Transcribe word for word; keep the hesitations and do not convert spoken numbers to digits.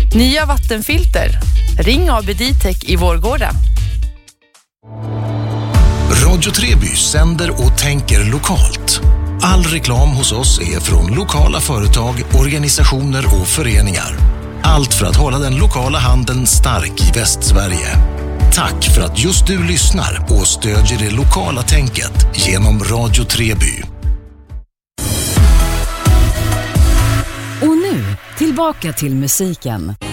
Nya vattenfilter. Ring A B D-Tech i Vårgårda. Radio Treby sänder och tänker lokalt. All reklam hos oss är från lokala företag, organisationer och föreningar. Allt för att hålla den lokala handeln stark i Västsverige. Tack för att just du lyssnar och stödjer det lokala tänket genom Radio Treby. Och nu, tillbaka till musiken.